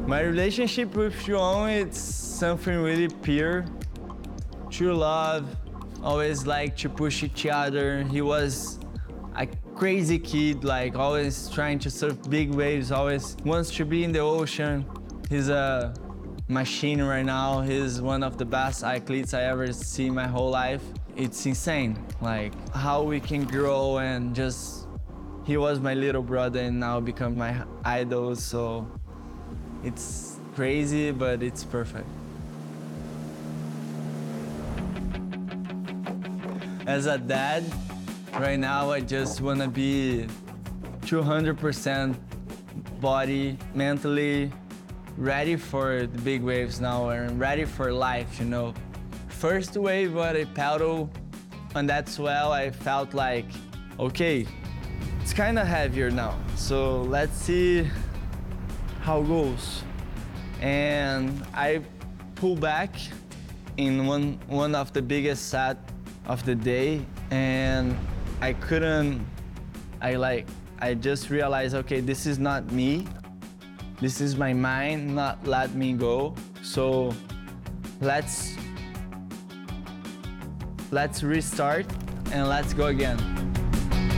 My relationship with João, it's something really pure. True love, always like to push each other. He was a crazy kid, like always trying to surf big waves, always wants to be in the ocean. He's a machine right now. He's one of the best athletes I ever see in my whole life. It's insane, like how we can grow and just, he was my little brother and now become my idol, so it's crazy, but it's perfect. As a dad, right now I just wanna be 200% body, mentally ready for the big waves now and ready for life, you know. First wave when I paddle on that swell, I felt like, okay, it's kind of heavier now, so let's see how it goes. And I pull back in one of the biggest set of the day, and I just realized, okay, this is not me. This is my mind not let me go. So let's restart and let's go again.